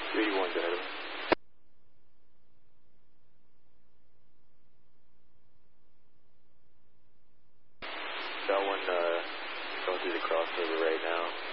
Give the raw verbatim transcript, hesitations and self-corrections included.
two eighty-one's ahead of us. Got one uh, going through the crossover right now.